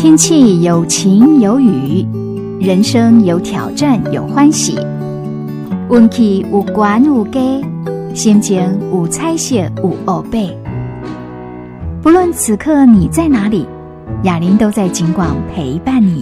天气有晴有雨，人生有挑战有欢喜，运气有悬有低，心情有彩色有黑白。不论此刻你在哪里，雅琳都在警广陪伴你。